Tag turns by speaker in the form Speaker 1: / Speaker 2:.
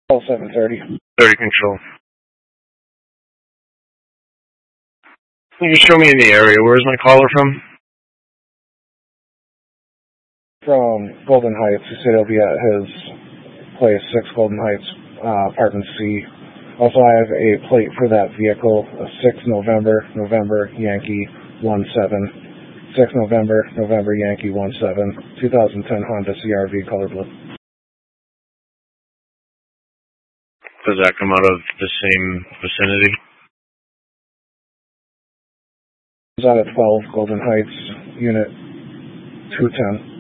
Speaker 1: Call 730.
Speaker 2: 30 control. Can you show me in the area? Where's my caller from?
Speaker 1: From Golden Heights. He said he'll be at his place, 6 Golden Heights, apartment C. Also, I have a plate for that vehicle, 6 November, Yankee 17. 6 November, Yankee 17. 2010 Honda CRV, color blue.
Speaker 2: Does that come out of the same vicinity?
Speaker 1: It's out at 12 Golden Heights, unit 210.